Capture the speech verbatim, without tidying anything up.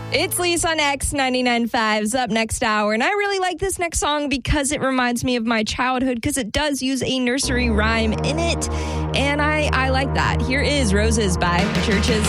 It's Lisa on X ninety-nine point five's up next hour. And I really like this next song because it reminds me of my childhood because it does use a nursery rhyme in it. And I, I like that. Here is Roses by Churches.